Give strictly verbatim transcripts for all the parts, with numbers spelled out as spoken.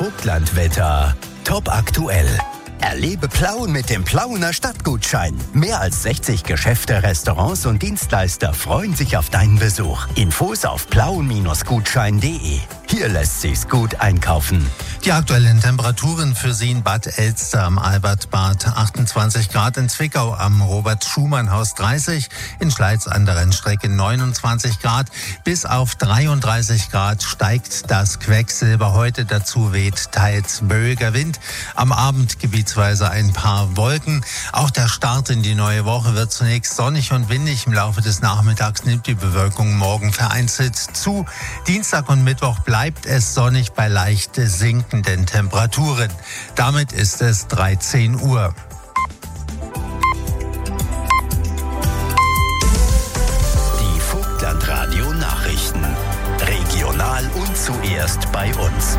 Vogtlandwetter. Top aktuell. Erlebe Plauen mit dem Plauener Stadtgutschein. Mehr als sechzig Geschäfte, Restaurants und Dienstleister freuen sich auf deinen Besuch. Infos auf plauen Gutschein punkt de. Hier lässt sich's gut einkaufen. Die aktuellen Temperaturen für Sie in Bad Elster am Albertbad achtundzwanzig Grad, in Zwickau am Robert-Schumann-Haus dreißig, in Schleiz an der Rennstrecke neunundzwanzig Grad. Bis auf dreiunddreißig Grad steigt das Quecksilber heute. Dazu weht teils böiger Wind. Am Abend gebietsweise ein paar Wolken. Auch der Start in die neue Woche wird zunächst sonnig und windig. Im Laufe des Nachmittags nimmt die Bewölkung morgen vereinzelt zu. Dienstag und Mittwoch bleibt es sonnig bei leicht sinkenden Temperaturen. Damit ist es dreizehn Uhr. Die Vogtlandradio Nachrichten. Regional und zuerst bei uns.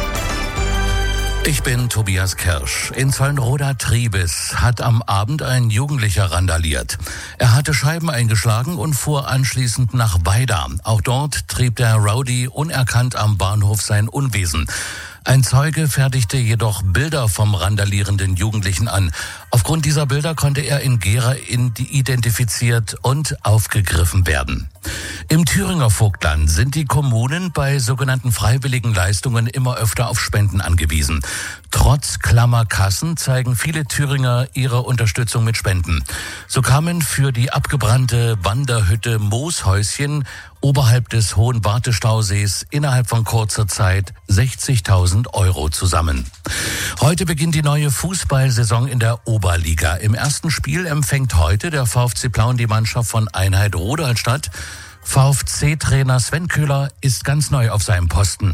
Ich bin Tobias Kirsch. In Zollenroda-Triebes hat am Abend ein Jugendlicher randaliert. Er hatte Scheiben eingeschlagen und fuhr anschließend nach Weida. Auch dort trieb der Rowdy unerkannt am Bahnhof sein Unwesen. Ein Zeuge fertigte jedoch Bilder vom randalierenden Jugendlichen an. Aufgrund dieser Bilder konnte er in Gera identifiziert und aufgegriffen werden. Im Thüringer Vogtland sind die Kommunen bei sogenannten freiwilligen Leistungen immer öfter auf Spenden angewiesen. Trotz klammer Kassen zeigen viele Thüringer ihre Unterstützung mit Spenden. So kamen für die abgebrannte Wanderhütte Mooshäuschen oberhalb des Hohen Wartestausees innerhalb von kurzer Zeit sechzigtausend Euro zusammen. Heute beginnt die neue Fußballsaison in der Oberliga. Im ersten Spiel empfängt heute der VfC Plauen die Mannschaft von Einheit Rudolstadt. VfC-Trainer Sven Köhler ist ganz neu auf seinem Posten.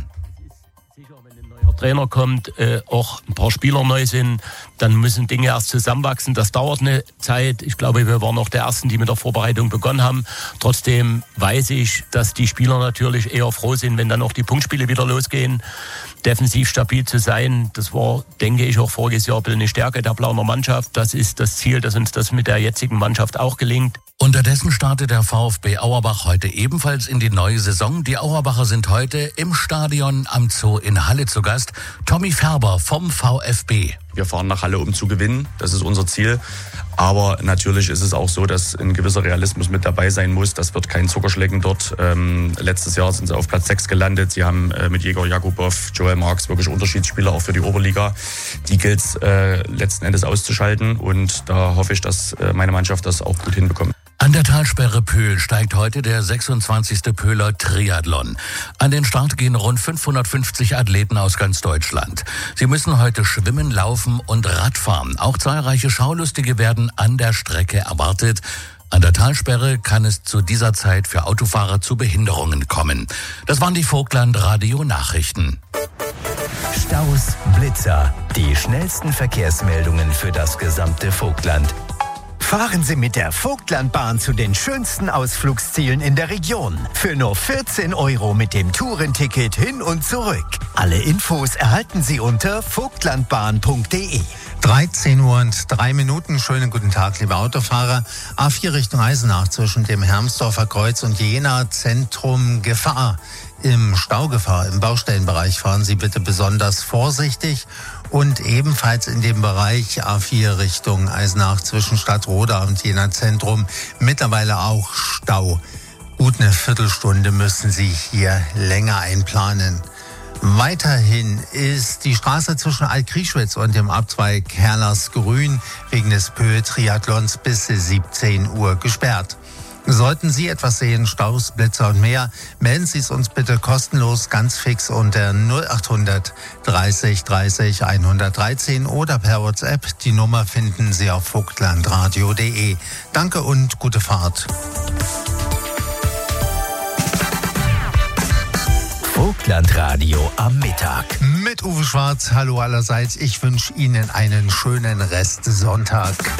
Trainer kommt, äh, auch ein paar Spieler neu sind, dann müssen Dinge erst zusammenwachsen. Das dauert eine Zeit. Ich glaube, wir waren auch der Ersten, die mit der Vorbereitung begonnen haben. Trotzdem weiß ich, dass die Spieler natürlich eher froh sind, wenn dann auch die Punktspiele wieder losgehen. Defensiv stabil zu sein, das war, denke ich, auch voriges Jahr eine Stärke der Plauner Mannschaft. Das ist das Ziel, dass uns das mit der jetzigen Mannschaft auch gelingt. Unterdessen startet der VfB Auerbach heute ebenfalls in die neue Saison. Die Auerbacher sind heute im Stadion am Zoo in Halle zu Gast. Tommy Färber vom VfB. Wir fahren nach Halle, um zu gewinnen. Das ist unser Ziel. Aber natürlich ist es auch so, dass ein gewisser Realismus mit dabei sein muss. Das wird kein Zuckerschlecken dort. Ähm, letztes Jahr sind sie auf Platz sechs gelandet. Sie haben äh, mit Jäger Jakubow, Joel Marks wirklich Unterschiedsspieler auch für die Oberliga. Die gilt es äh, letzten Endes auszuschalten. Und da hoffe ich, dass äh, meine Mannschaft das auch gut hinbekommt. An der Talsperre Pöhl steigt heute der sechsundzwanzigste Pöhler Triathlon. An den Start gehen rund fünfhundertfünfzig Athleten aus ganz Deutschland. Sie müssen heute schwimmen, laufen und Radfahren. Auch zahlreiche Schaulustige werden an der Strecke erwartet. An der Talsperre kann es zu dieser Zeit für Autofahrer zu Behinderungen kommen. Das waren die Vogtland-Radio-Nachrichten. Staus, Blitzer, die schnellsten Verkehrsmeldungen für das gesamte Vogtland. Fahren Sie mit der Vogtlandbahn zu den schönsten Ausflugszielen in der Region. Für nur vierzehn Euro mit dem Tourenticket hin und zurück. Alle Infos erhalten Sie unter vogtlandbahn punkt de. dreizehn Uhr und drei Minuten. Schönen guten Tag, liebe Autofahrer. A vier Richtung Eisenach zwischen dem Hermsdorfer Kreuz und Jena Zentrum Gefahr. Im Staugefahr im Baustellenbereich fahren Sie bitte besonders vorsichtig. Und ebenfalls in dem Bereich A vier Richtung Eisenach zwischen Stadtroda und Jena Zentrum mittlerweile auch Stau. Gut eine Viertelstunde müssen Sie hier länger einplanen. Weiterhin ist die Straße zwischen Alt-Krieschwitz und dem Abzweig Herlers-Grün wegen des Pöhl-Triathlons bis siebzehn Uhr gesperrt. Sollten Sie etwas sehen, Staus, Blitzer und mehr, melden Sie es uns bitte kostenlos ganz fix unter null achthundert dreißig dreißig hundertdreizehn oder per WhatsApp. Die Nummer finden Sie auf vogtlandradio punkt de. Danke und gute Fahrt. Vogtlandradio am Mittag. Mit Uwe Schwarz, hallo allerseits. Ich wünsche Ihnen einen schönen Restsonntag.